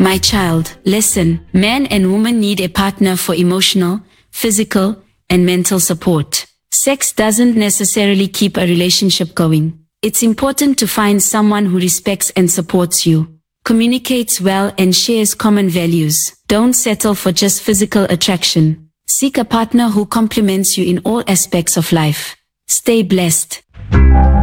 My child, listen. Men and women need a partner for emotional, physical, and mental support. Sex doesn't necessarily keep a relationship going. It's important to find someone who respects and supports you, communicates well, and shares common values. Don't settle for just physical attraction. Seek a partner who complements you in all aspects of life. Stay blessed.